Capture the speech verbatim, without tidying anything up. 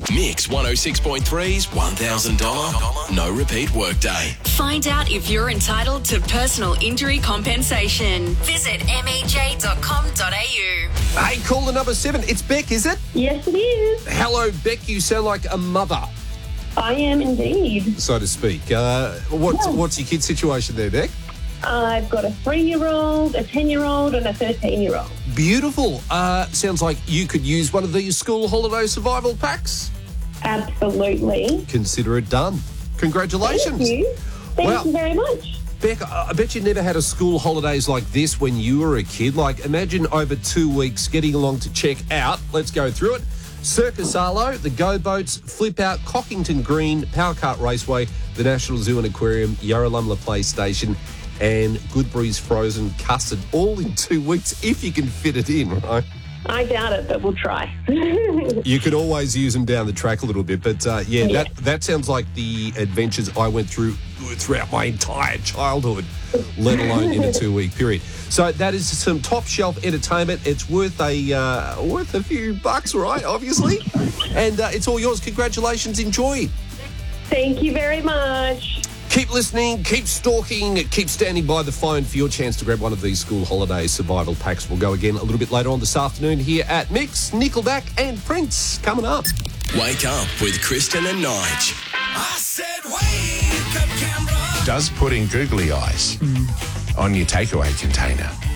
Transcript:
Mix one oh six point three's one thousand dollars no repeat workday. Find out if you're entitled to personal injury compensation. Visit m e j dot com dot a u. Hey, caller number seven. It's Beck, is it? Yes, it is. Hello, Beck. You sound like a mother, I am indeed. so to speak. Uh, what's, Yeah. what's your kid's situation there, Beck? I've got a three-year-old, a ten-year-old, and a thirteen-year-old. Beautiful. Uh, sounds like you could use one of these school holiday survival packs. Absolutely. Consider it done. Congratulations. Thank you. Thank Wow. you very much. Beck, I bet you never had a school holidays like this when you were a kid. Like, imagine over two weeks getting along to check out. Let's go through it. Circus Arlo, the Go Boats, Flip Out, Cockington Green, Power Kart Raceway, the National Zoo and Aquarium, Yarralumla Play Station, and Goodbury's Frozen Custard, all in two weeks if you can fit it in, right? I doubt it, but we'll try. You could always use them down the track a little bit, but uh, yeah, Yeah. that that sounds like the adventures I went through throughout my entire childhood, let alone in a two-week period. So that is some top shelf entertainment. It's worth a uh, worth a few bucks, right? Obviously, and uh, it's all yours. Congratulations, enjoy. Thank you very much. Keep listening, keep stalking, keep standing by the phone for your chance to grab one of these school holiday survival packs. We'll go again a little bit later on this afternoon here at Mix. Nickelback and Prince coming up. Wake up with Kristen and Nige. I said wake up, Canberra. Does putting googly eyes on your takeaway container